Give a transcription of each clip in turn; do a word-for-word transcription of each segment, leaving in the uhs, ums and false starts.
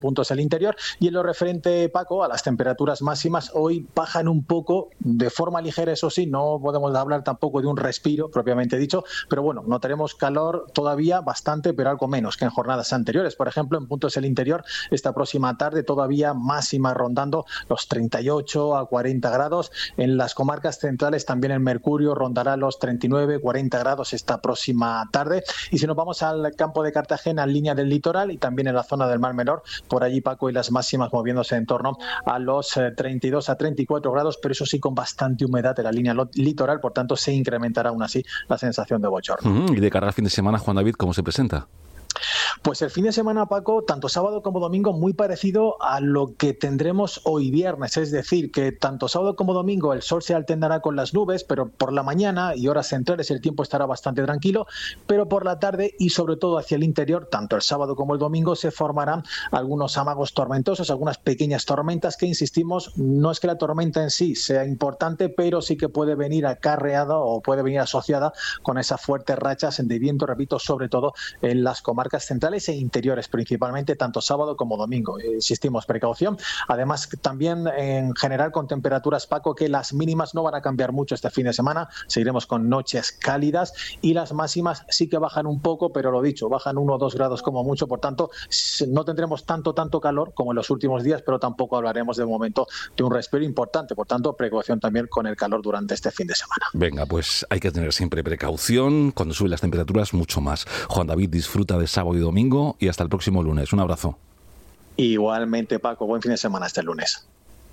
puntos el interior. Y en lo referente, Paco, a las temperaturas máximas, hoy bajan un poco, de forma ligera, eso sí, no podemos hablar tampoco de un respiro propiamente dicho, pero bueno, notaremos calor todavía bastante, pero algo menos que en jornadas anteriores. Por ejemplo, en puntos del interior, esta próxima tarde todavía máxima rondando los treinta y ocho a cuarenta grados. En las comarcas centrales también el mercurio rondará los treinta y nueve a cuarenta grados esta próxima tarde. Y si nos vamos al campo de Cartagena, en línea del litoral y también en la zona del Mar Menor, por allí, Paco, y las máximas moviéndose en torno a los treinta y dos a treinta y cuatro grados, pero eso sí con bastante humedad en la línea litoral, por tanto se incrementará aún así la sensación de bochorno. Uh-huh. Y de cara al fin de semana, Juan David, ¿cómo se presenta? Pues el fin de semana, Paco, tanto sábado como domingo, muy parecido a lo que tendremos hoy viernes. Es decir, que tanto sábado como domingo el sol se alternará con las nubes, pero por la mañana y horas centrales el tiempo estará bastante tranquilo, pero por la tarde y sobre todo hacia el interior, tanto el sábado como el domingo, se formarán algunos amagos tormentosos, algunas pequeñas tormentas que, insistimos, no es que la tormenta en sí sea importante, pero sí que puede venir acarreada o puede venir asociada con esas fuertes rachas de viento, repito, sobre todo en las comarcas centrales e interiores principalmente, tanto sábado como domingo. Insistimos, precaución. Además, también en general con temperaturas, Paco, que las mínimas no van a cambiar mucho este fin de semana. Seguiremos con noches cálidas y las máximas sí que bajan un poco, pero lo dicho, bajan uno o dos grados como mucho. Por tanto, no tendremos tanto, tanto calor como en los últimos días, pero tampoco hablaremos de momento de un respiro importante. Por tanto, precaución también con el calor durante este fin de semana. Venga, pues hay que tener siempre precaución. Cuando suben las temperaturas, mucho más. Juan David, disfruta de sábado y domingo y hasta el próximo lunes. Un abrazo. Igualmente, Paco, buen fin de semana hasta el lunes.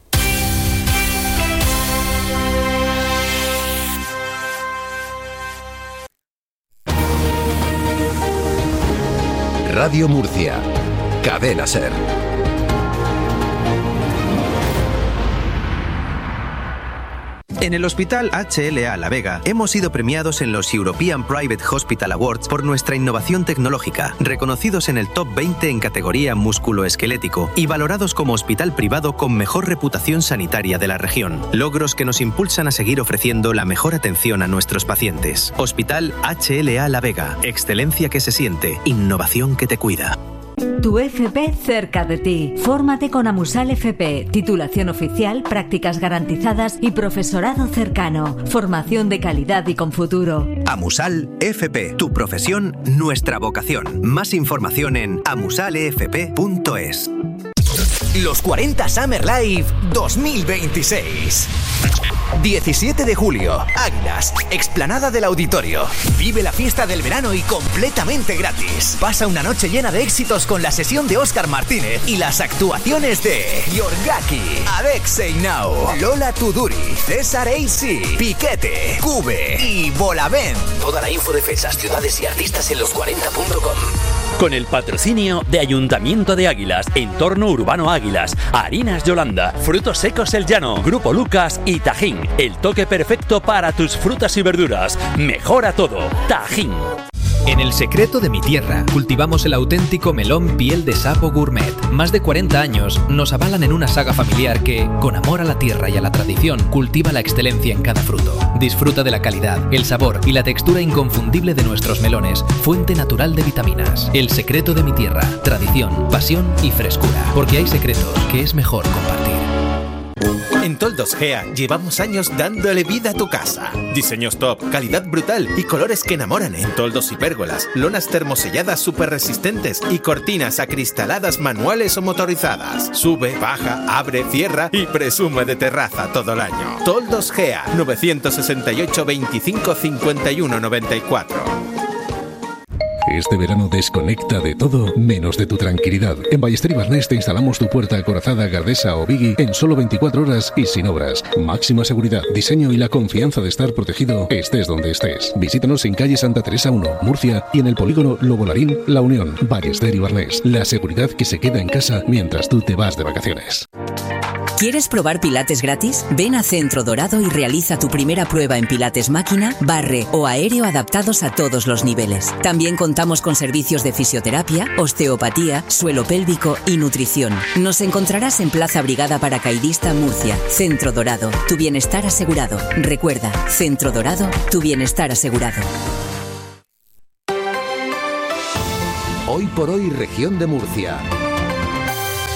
Radio Murcia, Cadena SER. En el Hospital H L A La Vega hemos sido premiados en los European Private Hospital Awards por nuestra innovación tecnológica, reconocidos en el top veinte en categoría músculo-esquelético y valorados como hospital privado con mejor reputación sanitaria de la región. Logros que nos impulsan a seguir ofreciendo la mejor atención a nuestros pacientes. Hospital H L A La Vega. Excelencia que se siente. Innovación que te cuida. Tu F P cerca de ti. Fórmate con Amusal F P. Titulación oficial, prácticas garantizadas y profesorado cercano. Formación de calidad y con futuro. Amusal F P. Tu profesión, nuestra vocación. Más información en amusal f p punto es. Los cuarenta Summer Live dos mil veintiséis. diecisiete de julio, Águilas, explanada del Auditorio. Vive la fiesta del verano y completamente gratis. Pasa una noche llena de éxitos con la sesión de Óscar Martínez y las actuaciones de Yorgaki, Alexei Now, Lola Tuduri, César A C, Piquete, Cube y Bolavent. Toda la info de fechas, ciudades y artistas en los cuarenta punto com. Con el patrocinio de Ayuntamiento de Águilas, Entorno Urbano Águilas, Harinas Yolanda, Frutos Secos El Llano, Grupo Lucas y Tajín. El toque perfecto para tus frutas y verduras. Mejora todo. Tajín. En El Secreto de mi Tierra cultivamos el auténtico melón piel de sapo gourmet. Más de cuarenta años nos avalan en una saga familiar que, con amor a la tierra y a la tradición, cultiva la excelencia en cada fruto. Disfruta de la calidad, el sabor y la textura inconfundible de nuestros melones, fuente natural de vitaminas. El Secreto de mi Tierra, tradición, pasión y frescura. Porque hay secretos que es mejor compartir. En Toldos Gea llevamos años dándole vida a tu casa. Diseños top, calidad brutal y colores que enamoran en toldos y pérgolas, lonas termoselladas súper resistentes y cortinas acristaladas manuales o motorizadas. Sube, baja, abre, cierra y presume de terraza todo el año. Toldos Gea, nueve seis ocho, veinticinco, cincuenta y uno, noventa y cuatro. Este verano desconecta de todo menos de tu tranquilidad. En Ballester y Barnés te instalamos tu puerta acorazada, Gardesa o Biggie en solo veinticuatro horas y sin obras. Máxima seguridad, diseño y la confianza de estar protegido estés donde estés. Visítanos en calle Santa Teresa uno, Murcia, y en el polígono Lobo Larín, La Unión. Ballester y Barnés, la seguridad que se queda en casa mientras tú te vas de vacaciones. ¿Quieres probar pilates gratis? Ven a Centro Dorado y realiza tu primera prueba en pilates máquina, barre o aéreo adaptados a todos los niveles. También contamos con servicios de fisioterapia, osteopatía, suelo pélvico y nutrición. Nos encontrarás en Plaza Brigada Paracaidista, Murcia. Centro Dorado, tu bienestar asegurado. Recuerda, Centro Dorado, tu bienestar asegurado. Hoy por hoy, región de Murcia.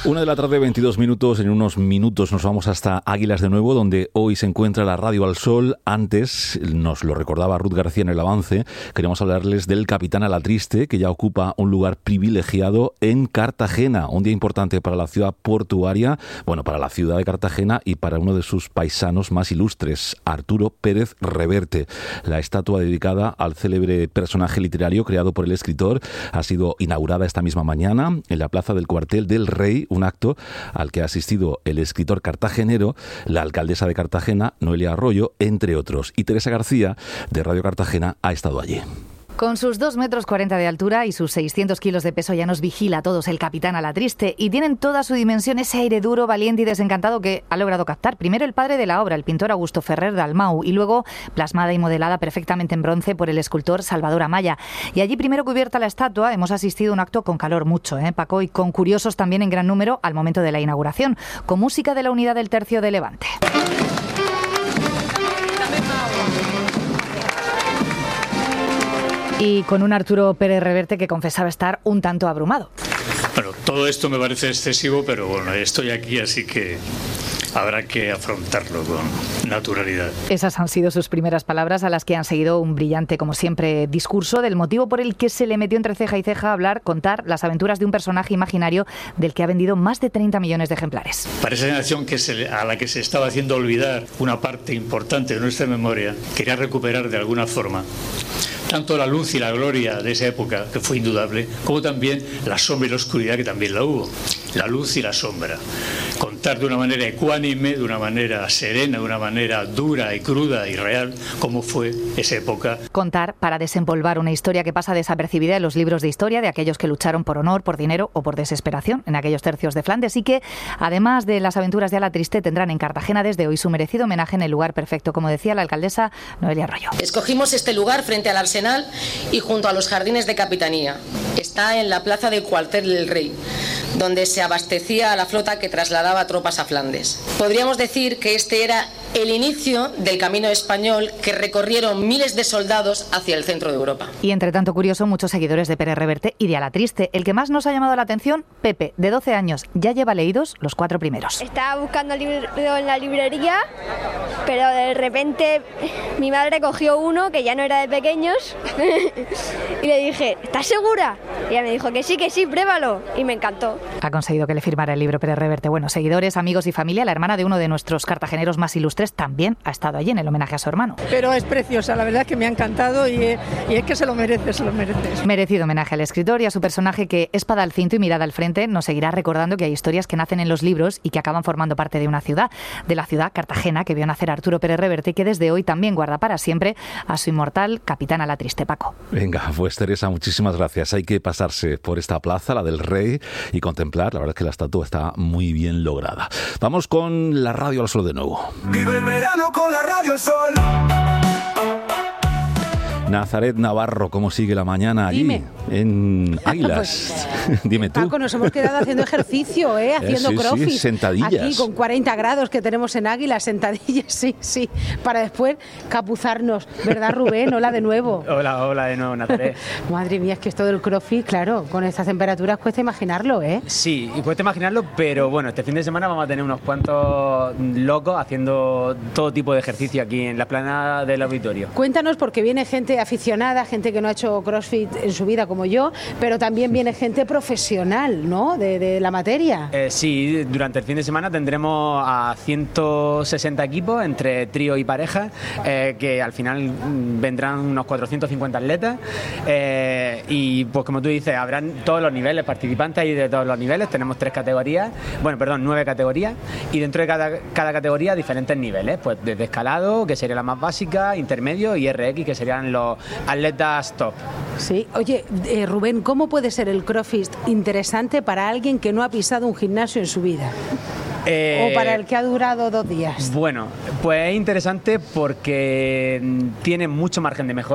Una de la tarde, veintidós minutos. En unos minutos nos vamos hasta Águilas de nuevo, donde hoy se encuentra la Radio al Sol. Antes, nos lo recordaba Ruth García en el avance, queremos hablarles del Capitán Alatriste, que ya ocupa un lugar privilegiado en Cartagena. Un día importante para la ciudad portuaria, bueno, para la ciudad de Cartagena y para uno de sus paisanos más ilustres, Arturo Pérez Reverte. La estatua dedicada al célebre personaje literario creado por el escritor ha sido inaugurada esta misma mañana en la Plaza del Cuartel del Rey, un acto al que ha asistido el escritor cartagenero, la alcaldesa de Cartagena, Noelia Arroyo, entre otros. Y Teresa García, de Radio Cartagena, ha estado allí. Con sus dos metros cuarenta de altura y sus seiscientos kilos de peso ya nos vigila a todos el Capitán Alatriste, y tienen toda su dimensión ese aire duro, valiente y desencantado que ha logrado captar primero el padre de la obra, el pintor Augusto Ferrer Dalmau, y luego plasmada y modelada perfectamente en bronce por el escultor Salvador Amaya. Y allí, primero cubierta la estatua, hemos asistido a un acto con calor mucho, ¿eh, Paco? Y con curiosos también en gran número al momento de la inauguración, con música de la Unidad del Tercio de Levante. Y con un Arturo Pérez Reverte que confesaba estar un tanto abrumado. Bueno, todo esto me parece excesivo, pero bueno, estoy aquí, así que habrá que afrontarlo con naturalidad. Esas han sido sus primeras palabras, a las que han seguido un brillante, como siempre, discurso del motivo por el que se le metió entre ceja y ceja a hablar, contar las aventuras de un personaje imaginario del que ha vendido más de treinta millones de ejemplares. Para esa generación que se, a la que se estaba haciendo olvidar una parte importante de nuestra memoria, quería recuperar de alguna forma tanto la luz y la gloria de esa época, que fue indudable, como también la sombra y la oscuridad, que también la hubo. La luz y la sombra. Contar de una manera ecuánime, de una manera serena, de una manera dura y cruda y real, cómo fue esa época. Contar para desempolvar una historia que pasa desapercibida en los libros de historia de aquellos que lucharon por honor, por dinero o por desesperación en aquellos tercios de Flandes, y que, además de las aventuras de Alatriste, tendrán en Cartagena desde hoy su merecido homenaje en el lugar perfecto, como decía la alcaldesa Noelia Arroyo. Escogimos este lugar frente al Arsenal y junto a los jardines de Capitanía. Está en la plaza del Cuartel del Rey, donde se abastecía a la flota que trasladaba tropas a Flandes. Podríamos decir que este era el inicio del camino español que recorrieron miles de soldados hacia el centro de Europa. Y entre tanto curioso, muchos seguidores de Pérez Reverte y de Alatriste. El que más nos ha llamado la atención, Pepe, de doce años, ya lleva leídos los cuatro primeros. Estaba buscando el libro en la librería, pero de repente mi madre cogió uno que ya no era de pequeños y le dije, ¿estás segura? Y ella me dijo que sí, que sí, pruébalo. Y me encantó. Ha conseguido que le firmara el libro Pérez Reverte. Bueno, seguidores, amigos y familia, la hermana de uno de nuestros cartageneros más ilustres también ha estado allí en el homenaje a su hermano. Pero es preciosa, la verdad es que me ha encantado y, y es que se lo merece, se lo merece. Merecido homenaje al escritor y a su personaje que, espada al cinto y mirada al frente, nos seguirá recordando que hay historias que nacen en los libros y que acaban formando parte de una ciudad, de la ciudad Cartagena, que vio nacer a Arturo Pérez Reverte y que desde hoy también guarda para siempre a su inmortal Capitán Alatriste. Paco. Venga, pues Teresa, muchísimas gracias. Hay que pasarse por esta plaza, la del Rey, y contemplar. La verdad es que la estatua está muy bien lograda. Vamos con la Radio al Sol de nuevo. Vive el verano con la Radio al Sol. Nazaret Navarro, ¿cómo sigue la mañana allí? Dime. En Águilas. Pues, dime tú. Paco, nos hemos quedado haciendo ejercicio, ¿eh? Haciendo eh, sí, crossfit. Sí, sentadillas. Aquí con cuarenta grados que tenemos en Águilas, sentadillas, sí, sí. Para después capuzarnos. ¿Verdad, Rubén? Hola de nuevo. Hola, hola de nuevo, Nazaret. Madre mía, es que esto del crossfit, claro, con estas temperaturas cuesta imaginarlo, ¿eh? Sí, y cuesta imaginarlo, pero bueno, este fin de semana vamos a tener unos cuantos locos haciendo todo tipo de ejercicio aquí en la explanada del auditorio. Cuéntanos, porque viene gente aficionada, gente que no ha hecho crossfit en su vida como yo, pero también viene gente profesional, ¿no?, de, de la materia. Eh, sí, durante el fin de semana tendremos a ciento sesenta equipos entre trío y pareja, eh, que al final vendrán unos cuatrocientos cincuenta atletas, eh, y pues como tú dices, habrán todos los niveles, participantes ahí de todos los niveles. Tenemos tres categorías, bueno, perdón, nueve categorías, y dentro de cada, cada categoría diferentes niveles, pues desde escalado, que sería la más básica, intermedio, y R X, que serían los atletas top. Sí, oye, eh, Rubén, ¿cómo puede ser el crossfit interesante para alguien que no ha pisado un gimnasio en su vida? Eh, ¿O para el que ha durado dos días? Bueno, pues es interesante porque tiene mucho margen de mejora,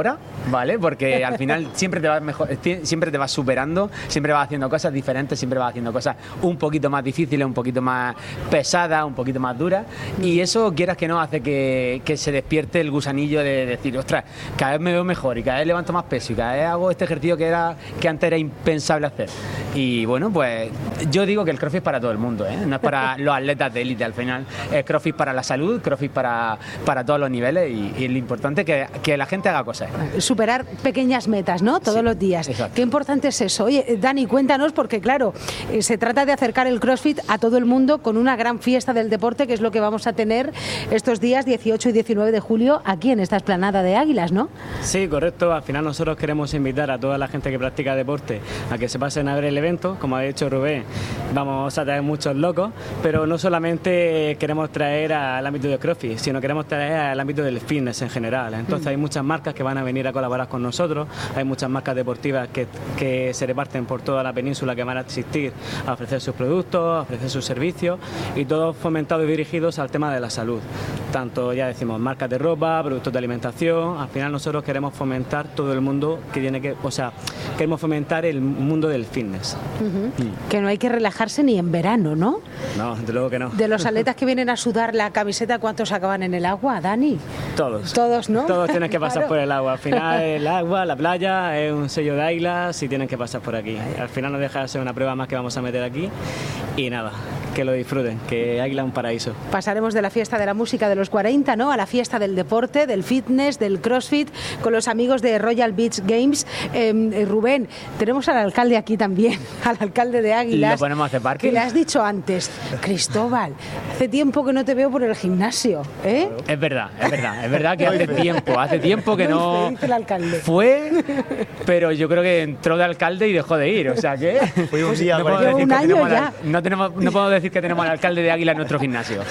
¿vale? Porque al final siempre te vas mejor, siempre te vas superando, siempre vas haciendo cosas diferentes, siempre vas haciendo cosas un poquito más difíciles, un poquito más pesadas, un poquito más duras, y eso, quieras que no, hace que, que se despierte el gusanillo de decir, ostras, cada vez me veo mejor y cada vez levanto más peso y cada vez hago este ejercicio que era que antes era impensable hacer. Y bueno, pues yo digo que el CrossFit es para todo el mundo, ¿eh? No es para los atletas de élite, al final es CrossFit para la salud, CrossFit para, para todos los niveles, y, y lo importante es que, que la gente haga cosas. Superar pequeñas metas, ¿no? Todos sí, los días. Exacto. Qué importante es eso. Oye, Dani, cuéntanos, porque claro, eh, se trata de acercar el CrossFit a todo el mundo con una gran fiesta del deporte, que es lo que vamos a tener estos días dieciocho y diecinueve de julio aquí en esta explanada de Águilas, ¿no? Sí, correcto. Al final nosotros queremos invitar a toda la gente que practica deporte a que se pasen a ver el evento. Como ha dicho Rubén, vamos a traer muchos locos, pero no solamente queremos traer al ámbito de CrossFit, sino queremos traer al ámbito del fitness en general. Entonces mm. hay muchas marcas que van a venir a colaborar con nosotros, hay muchas marcas deportivas que, que se reparten por toda la península que van a asistir a ofrecer sus productos, a ofrecer sus servicios, y todos fomentados y dirigidos al tema de la salud. Tanto, ya decimos, marcas de ropa, productos de alimentación. Al final nosotros queremos fomentar todo el mundo que tiene que, o sea, queremos fomentar el mundo del fitness. Uh-huh. Mm. Que no hay que relajarse ni en verano, ¿no? No, desde luego que no. De los atletas que vienen a sudar la camiseta, ¿cuántos acaban en el agua, Dani? Todos. Todos, ¿no? Todos tienen que pasar claro. por el agua. Al final el agua, la playa, es un sello de Águilas y tienen que pasar por aquí. Al final no deja de ser una prueba más que vamos a meter aquí. Y nada, que lo disfruten, que Águila es un paraíso. Pasaremos de la fiesta de la música de los cuarenta, ¿no?, a la fiesta del deporte, del fitness, del CrossFit, con los amigos de Royal Beach Games. Eh, Rubén, tenemos al alcalde aquí también, al alcalde de Águilas. ¿Lo ponemos a hacer parking? Que le has dicho antes, Cristóbal, hace tiempo que no te veo por el gimnasio, ¿eh? Es verdad, es verdad, es verdad que hace tiempo, hace tiempo que no... Dice el alcalde. Fue, pero yo creo que entró de alcalde y dejó de ir, o sea que... Fue un día, no puedo decir un que año tenemos ya. La, no, tenemos, no puedo decir que tenemos al alcalde de Águila en nuestro gimnasio.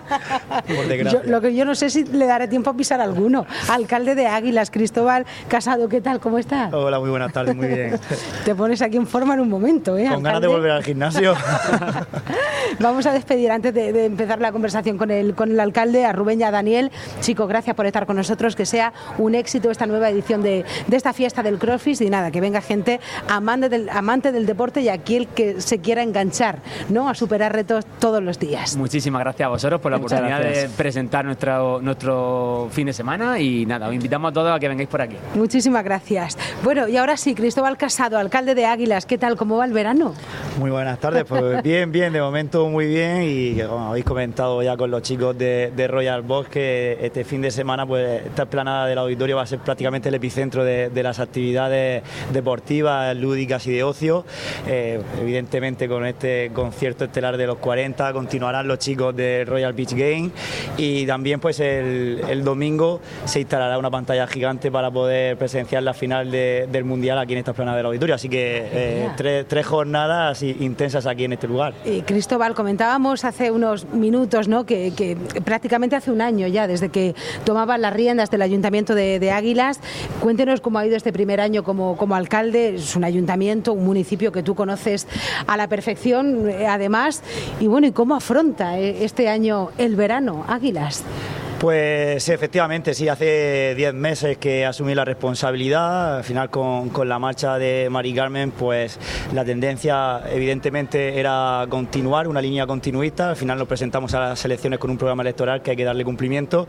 Por desgracia. Yo, lo que yo no sé si le daré tiempo a pisar alguno. Alcalde de Águilas, Cristóbal Casado, ¿qué tal? ¿Cómo está? Hola, muy buenas tardes, muy bien. Te pones aquí en forma en un momento, ¿eh? Con alcalde? ganas de volver al gimnasio. Vamos a despedir antes de, de empezar la conversación con el, con el alcalde, a Rubén y a Daniel. Chicos, gracias por estar con nosotros, que sea un éxito esta nueva edición de, de esta fiesta del CrossFit, y nada, que venga gente amante del, amante del deporte y aquel que se quiera enganchar, ¿no?, a superar retos todos los días. Muchísimas gracias a vosotros por la Muchas oportunidad gracias. de presentar nuestro, nuestro fin de semana, y nada, os invitamos a todos a que vengáis por aquí. Muchísimas gracias. Bueno, y ahora sí, Cristóbal Casado, alcalde de Águilas, ¿qué tal? ¿Cómo va el verano? Muy buenas tardes, pues bien, bien, de momento muy bien, y como habéis comentado ya con los chicos de, de Royal Box, que este fin de semana pues esta explanada del auditorio va a ser prácticamente el epicentro de, de las actividades deportivas, lúdicas y de ocio. Eh, evidentemente con este concierto estelar de los cuarenta continuarán los chicos de Royal Beach Games, y también pues el, el domingo se instalará una pantalla gigante para poder presenciar la final de, del Mundial aquí en esta explanada del auditorio, así que eh, tres, tres jornadas intensas aquí en este lugar. Y Cristóbal, comentábamos hace unos minutos, ¿no?, que, que prácticamente hace un año ya desde que tomaba las riendas del Ayuntamiento de, de Águilas. Cuéntenos cómo ha ido este primer año como, como alcalde. Es un ayuntamiento, un municipio que tú conoces a la perfección, eh, además, y bueno, ¿y cómo afronta eh, este año el verano Águilas? Pues sí, efectivamente, sí, hace diez meses que asumí la responsabilidad. Al final con, con la marcha de Mari Carmen, pues la tendencia evidentemente era continuar, una línea continuista. Al final nos presentamos a las elecciones con un programa electoral que hay que darle cumplimiento,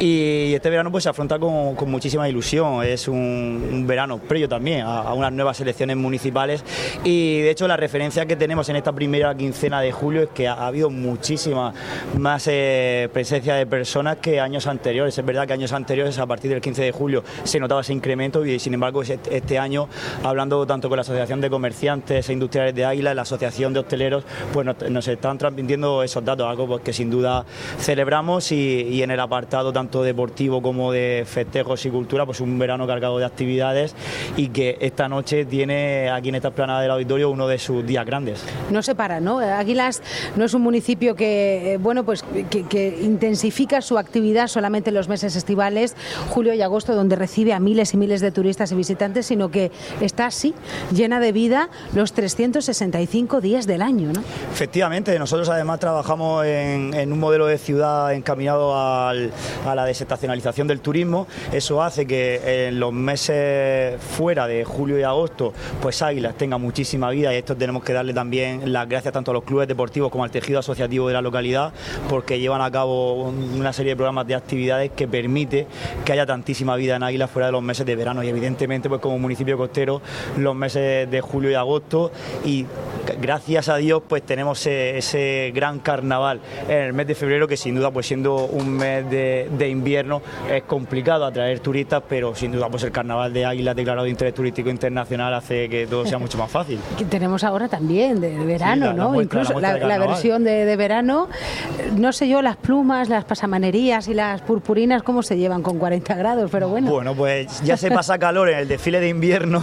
y este verano pues se afronta con, con muchísima ilusión. Es un, un verano previo también a, a unas nuevas elecciones municipales, y de hecho la referencia que tenemos en esta primera quincena de julio es que ha, ha habido muchísima más eh, presencia de personas que años anteriores. Es verdad que años anteriores, a partir del quince de julio, se notaba ese incremento, y sin embargo este año, hablando tanto con la Asociación de Comerciantes e Industriales de Águila, la Asociación de Hosteleros, pues nos, nos están transmitiendo esos datos, algo pues, que sin duda celebramos, y, y en el apartado tanto deportivo como de festejos y cultura, pues un verano cargado de actividades, y que esta noche tiene aquí en esta explanada del auditorio uno de sus días grandes. No se para, ¿no? Águilas no es un municipio que, bueno, pues que, que intensifica su actividad actividad solamente en los meses estivales, julio y agosto, donde recibe a miles y miles de turistas y visitantes, sino que está así, llena de vida los trescientos sesenta y cinco días del año, ¿no? Efectivamente, nosotros además trabajamos en, en un modelo de ciudad encaminado al, a la desestacionalización del turismo. Eso hace que en los meses fuera de julio y agosto, pues Águilas tenga muchísima vida, y esto tenemos que darle también las gracias tanto a los clubes deportivos como al tejido asociativo de la localidad, porque llevan a cabo una serie de programas de actividades que permite que haya tantísima vida en Águilas fuera de los meses de verano, y evidentemente pues como municipio costero los meses de julio y agosto, y gracias a Dios pues tenemos ese, ese gran carnaval en el mes de febrero, que sin duda pues siendo un mes de, de invierno es complicado atraer turistas, pero sin duda pues el carnaval de Águilas declarado de interés turístico internacional hace que todo sea mucho más fácil. Que tenemos ahora también de verano, sí, la, ¿no? La muestra, incluso la, la, la versión de, de verano, no sé yo, las plumas, las pasamanerías y las purpurinas, ¿cómo se llevan con cuarenta grados? Pero bueno. Bueno, pues ya se pasa calor en el desfile de invierno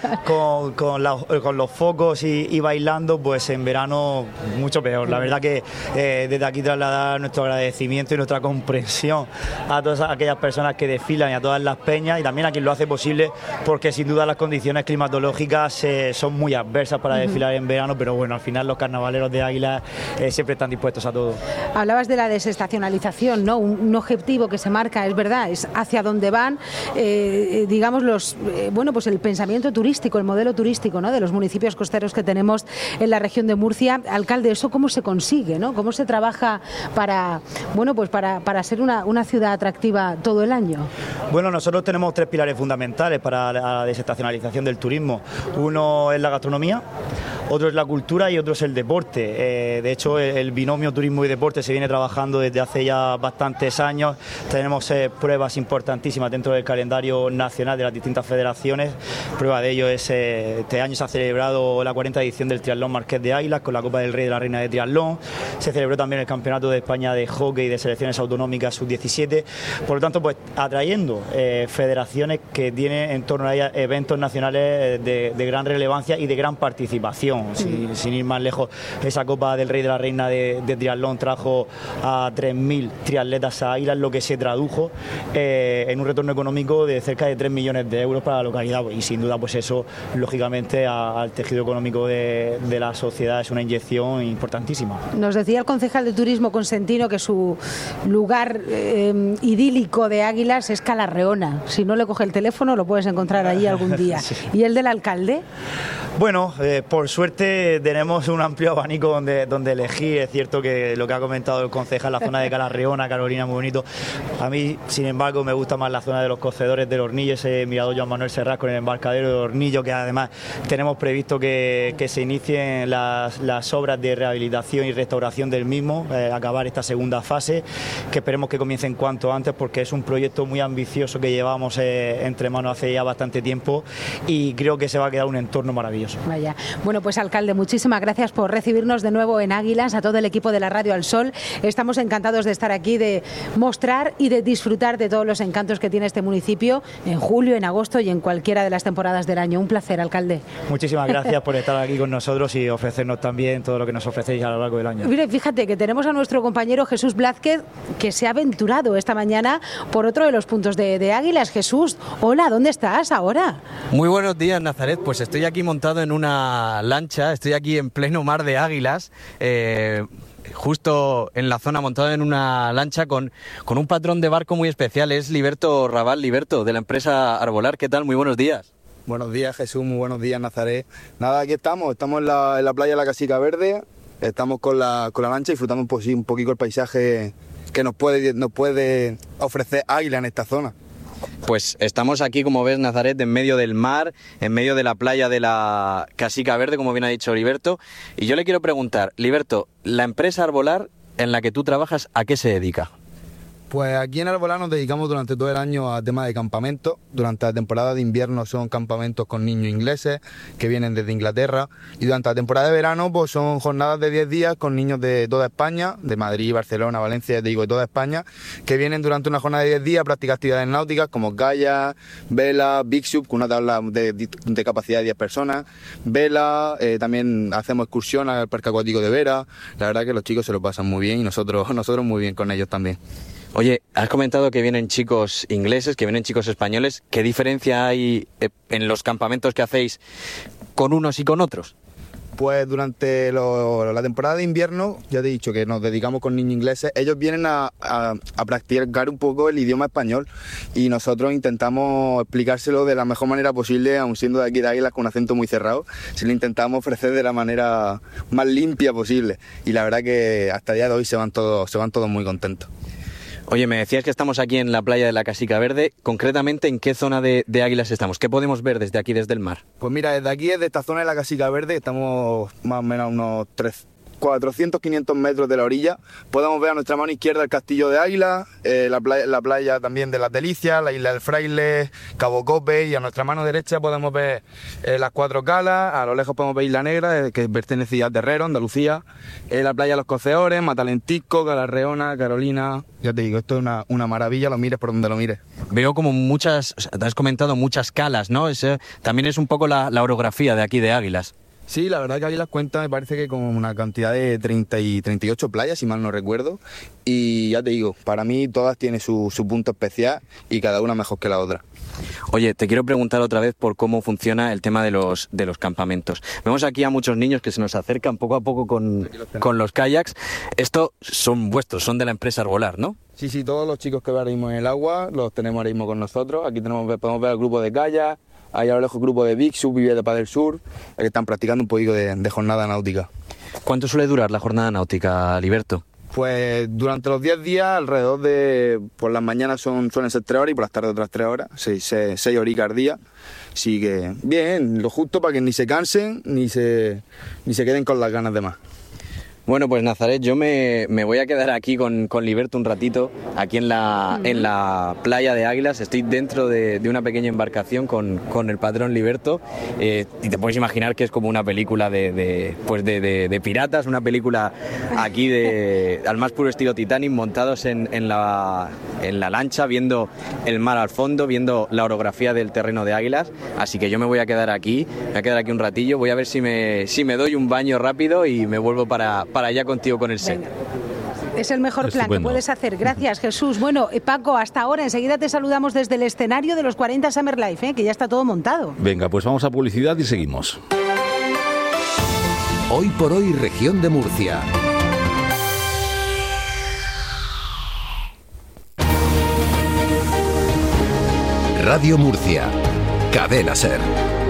con, con, la, con los focos y, y bailando, pues en verano mucho peor. La verdad que eh, desde aquí trasladar nuestro agradecimiento y nuestra comprensión a todas aquellas personas que desfilan y a todas las peñas, y también a quien lo hace posible, porque sin duda las condiciones climatológicas eh, son muy adversas para uh-huh. desfilar en verano, pero bueno, al final los carnavaleros de Águilas eh, siempre están dispuestos a todo. Hablabas de la desestacionalización, ¿no? Un, un objetivo que se marca, es verdad, es hacia dónde van, eh, digamos, los, eh, bueno, pues el pensamiento turístico, el modelo turístico, ¿no? De los municipios costeros que tenemos en la región de Murcia. Alcalde, ¿eso cómo se consigue, ¿no? ¿Cómo se trabaja para, bueno, pues para, para ser una, una ciudad atractiva todo el año? Bueno, nosotros tenemos tres pilares fundamentales para la desestacionalización del turismo. Uno es la gastronomía, otro es la cultura y otro es el deporte. Eh, de hecho, el, el binomio turismo y deporte se viene trabajando desde hace ya bastantes años. Tenemos eh, pruebas importantísimas dentro del calendario nacional de las distintas federaciones. Prueba de ello es, eh, este año se ha celebrado la cuarta edición del Triatlón Marqués de Águilas con la Copa del Rey de la Reina de Triatlón. Se celebró también el Campeonato de España de Hockey de Selecciones Autonómicas sub diecisiete. Por lo tanto, pues atrayendo eh, federaciones que tienen en torno a ellas eventos nacionales de, de gran relevancia y de gran participación. Sin, sin ir más lejos, esa Copa del Rey de la Reina de, de Triatlón trajo a tres mil triatletas a Águilas, lo que se tradujo eh, en un retorno económico de cerca de tres millones de euros para la localidad, y sin duda pues eso lógicamente a, al tejido económico de, de la sociedad es una inyección importantísima. Nos decía el concejal de Turismo Consentino que su lugar eh, idílico de Águilas es Calarreona. Si no le coge el teléfono lo puedes encontrar allí algún día. Sí. ¿Y el del alcalde? Bueno, eh, por suerte tenemos un amplio abanico donde, donde elegir. Es cierto que lo que ha comentado el concejal, la zona de Calarreona, Carolina, muy bonito. A mí, sin embargo, me gusta más la zona de los cocedores del Hornillo, ese mirador Joan Manuel Serrat con el embarcadero del Hornillo, que además tenemos previsto que, que se inicien las, las obras de rehabilitación y restauración del mismo, eh, acabar esta segunda fase, que esperemos que comiencen cuanto antes, porque es un proyecto muy ambicioso que llevamos eh, entre manos hace ya bastante tiempo, y creo que se va a quedar un entorno maravilloso. Vaya. Bueno, pues alcalde, muchísimas gracias por recibirnos de nuevo en Águilas, a todo el equipo de la Radio Al Sol. Estamos encantados de estar aquí, de mostrar y de disfrutar de todos los encantos que tiene este municipio en julio, en agosto y en cualquiera de las temporadas del año. Un placer, alcalde. Muchísimas gracias por estar aquí con nosotros y ofrecernos también todo lo que nos ofrecéis a lo largo del año. Mire, fíjate que tenemos a nuestro compañero Jesús Blázquez, que se ha aventurado esta mañana por otro de los puntos de, de Águilas. Jesús, hola, ¿dónde estás ahora? Muy buenos días, Nazaret. Pues estoy aquí montado en una lancha, estoy aquí en pleno mar de Águilas, eh, justo en la zona, montado en una lancha con, con un patrón de barco muy especial, es Liberto Raval. Liberto, de la empresa Arbolar, ¿qué tal? Muy buenos días. Buenos días, Jesús, muy buenos días, Nazaret. Nada, aquí estamos, estamos en la, en la playa de la Casica Verde, estamos con la, con la lancha disfrutando un, po un poquito el paisaje que nos puede, nos puede ofrecer Águila en esta zona. Pues estamos aquí, como ves, Nazaret, en medio del mar, en medio de la playa de la Casica Verde, como bien ha dicho Liberto. Y yo le quiero preguntar, Liberto, la empresa Arbolar en la que tú trabajas, ¿a qué se dedica? Pues aquí en Arbolar nos dedicamos durante todo el año a temas de campamentos. Durante la temporada de invierno son campamentos con niños ingleses que vienen desde Inglaterra, y durante la temporada de verano pues son jornadas de diez días con niños de toda España, de Madrid, Barcelona, Valencia, digo, de toda España, que vienen durante una jornada de diez días a practicar actividades náuticas como kayak, vela, big sub, con una tabla de, de capacidad de diez personas, vela, eh, también hacemos excursión al parque acuático de Vera. La verdad que los chicos se lo pasan muy bien y nosotros, nosotros muy bien con ellos también. Oye, has comentado que vienen chicos ingleses, que vienen chicos españoles. ¿Qué diferencia hay en los campamentos que hacéis con unos y con otros? Pues durante lo, la temporada de invierno, ya te he dicho que nos dedicamos con niños ingleses, ellos vienen a, a, a practicar un poco el idioma español y nosotros intentamos explicárselo de la mejor manera posible, aun siendo de aquí de Águilas con un acento muy cerrado, si lo intentamos ofrecer de la manera más limpia posible y la verdad que hasta el día de hoy se van todos, se van todos muy contentos. Oye, me decías que estamos aquí en la playa de la Casica Verde. Concretamente, ¿en qué zona de, de Águilas estamos? ¿Qué podemos ver desde aquí, desde el mar? Pues mira, desde aquí, desde esta zona de la Casica Verde, estamos más o menos a unos tres, cuatrocientos, quinientos metros de la orilla. Podemos ver a nuestra mano izquierda el castillo de Águilas, eh, la, playa, la playa también de Las Delicias, la isla del Fraile, Cabo Cope, y a nuestra mano derecha podemos ver eh, las Cuatro Calas, a lo lejos podemos ver Isla Negra, eh, que pertenece a Terrero, Andalucía, eh, la playa de los Coceores, Matalentisco, Galarreona, Carolina. Ya te digo, esto es una, una maravilla, lo mires por donde lo mires. Veo como muchas, o sea, te has comentado muchas calas, ¿no? Ese, también es un poco la, la orografía de aquí de Águilas. Sí, la verdad que Águilas cuenta, me parece que como una cantidad de treinta y treinta y ocho playas, si mal no recuerdo. Y ya te digo, para mí todas tienen su, su punto especial y cada una mejor que la otra. Oye, te quiero preguntar otra vez por cómo funciona el tema de los, de los campamentos. Vemos aquí a muchos niños que se nos acercan poco a poco con, con los kayaks. Estos son vuestros, son de la empresa Arbolar, ¿no? Sí, sí, todos los chicos que ven ahora mismo en el agua los tenemos ahora mismo con nosotros. Aquí tenemos, podemos ver el grupo de kayak. Hay a lo lejos un grupo de Big Sur, Vive de Padel Sur, que están practicando un poquito de, de jornada náutica. ¿Cuánto suele durar la jornada náutica, Liberto? Pues durante los diez días, alrededor de... Por las mañanas son, suelen ser tres horas y por las tardes otras tres horas, seis, seis, seis horitas al día. Así que bien, lo justo para que ni se cansen ni se, ni se queden con las ganas de más. Bueno, pues Nazaret, yo me, me voy a quedar aquí con, con Liberto un ratito, aquí en la, en la playa de Águilas. Estoy dentro de, de una pequeña embarcación con, con el patrón Liberto, eh, y te puedes imaginar que es como una película de, de, pues de, de, de piratas, una película aquí de, al más puro estilo Titanic, montados en, en, la, en la lancha, viendo el mar al fondo, viendo la orografía del terreno de Águilas. Así que yo me voy a quedar aquí, me voy a quedar aquí un ratillo, voy a ver si me, si me doy un baño rápido y me vuelvo para... para allá contigo con el set. Es el mejor plan Estupendo. que puedes hacer. Gracias, Jesús. Bueno, eh, Paco, hasta ahora. Enseguida te saludamos desde el escenario de los cuarenta Summer Life, ¿eh? Que ya está todo montado. Venga, pues vamos a publicidad y seguimos. Hoy por hoy, región de Murcia. Radio Murcia. Cadena Ser.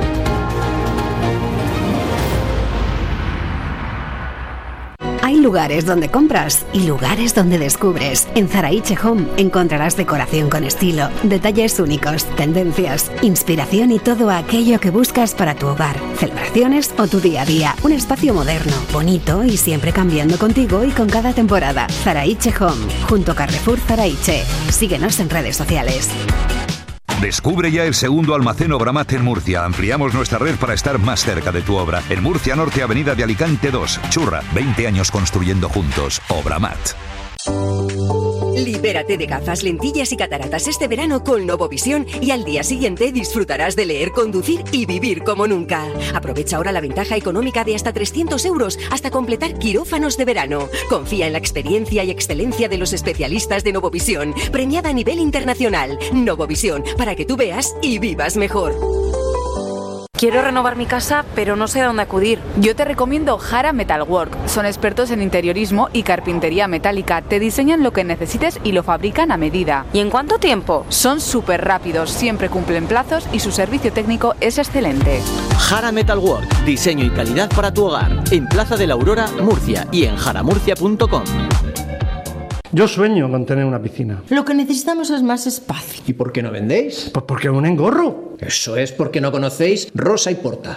Hay lugares donde compras y lugares donde descubres. En Zaraiche Home encontrarás decoración con estilo, detalles únicos, tendencias, inspiración y todo aquello que buscas para tu hogar, celebraciones o tu día a día. Un espacio moderno, bonito y siempre cambiando contigo y con cada temporada. Zaraiche Home, junto a Carrefour Zaraiche. Síguenos en redes sociales. Descubre ya el segundo almacén Obramat en Murcia. Ampliamos nuestra red para estar más cerca de tu obra. En Murcia Norte, Avenida de Alicante dos. Churra, veinte años construyendo juntos. Obramat. Libérate de gafas, lentillas y cataratas este verano con Novovisión y al día siguiente disfrutarás de leer, conducir y vivir como nunca. Aprovecha ahora la ventaja económica de hasta trescientos euros hasta completar quirófanos de verano. Confía en la experiencia y excelencia de los especialistas de Novovisión, premiada a nivel internacional. Novovisión, para que tú veas y vivas mejor. Quiero renovar mi casa, pero no sé a dónde acudir. Yo te recomiendo Jara Metalwork. Son expertos en interiorismo y carpintería metálica. Te diseñan lo que necesites y lo fabrican a medida. ¿Y en cuánto tiempo? Son súper rápidos, siempre cumplen plazos y su servicio técnico es excelente. Jara Metalwork. Diseño y calidad para tu hogar. En Plaza de la Aurora, Murcia y en jaramurcia punto com. Yo sueño con tener una piscina. Lo que necesitamos es más espacio. ¿Y por qué no vendéis? Pues porque es un engorro. Eso es porque no conocéis Rosa y Porta.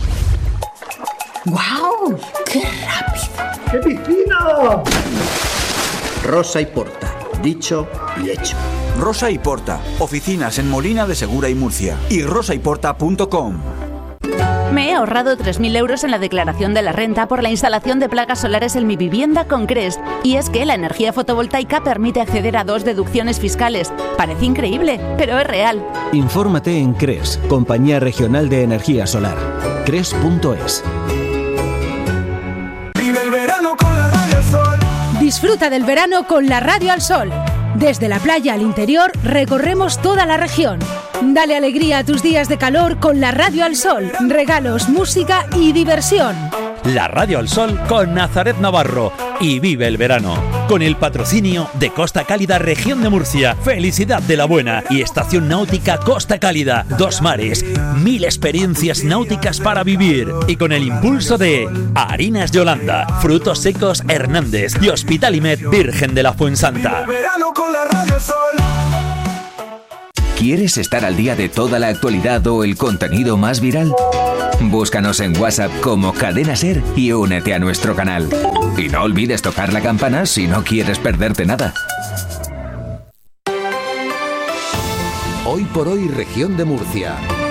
¡Guau! ¡Qué rápido! ¡Qué piscina! Rosa y Porta. Dicho y hecho. Rosa y Porta. Oficinas en Molina de Segura y Murcia. Y rosa y porta punto com. Me he ahorrado tres mil euros en la declaración de la renta por la instalación de placas solares en mi vivienda con Cres. Y es que la energía fotovoltaica permite acceder a dos deducciones fiscales. Parece increíble, pero es real. Infórmate en Cres, Compañía Regional de Energía Solar. Cres punto es. Vive el verano con la radio al sol. Disfruta del verano con la radio al sol. Desde la playa al interior recorremos toda la región. Dale alegría a tus días de calor con la Radio al Sol. Regalos, música y diversión. La Radio al Sol con Nazaret Navarro. Y vive el verano. Con el patrocinio de Costa Cálida Región de Murcia, Felicidad de la Buena y Estación Náutica Costa Cálida. Dos mares, mil experiencias náuticas para vivir. Y con el impulso de Harinas Yolanda, Frutos Secos Hernández y Hospitalimed Virgen de la Fuensanta. Verano con la Radio Sol. ¿Quieres estar al día de toda la actualidad o el contenido más viral? Búscanos en WhatsApp como Cadena Ser y únete a nuestro canal. Y no olvides tocar la campana si no quieres perderte nada. Hoy por hoy, Región de Murcia.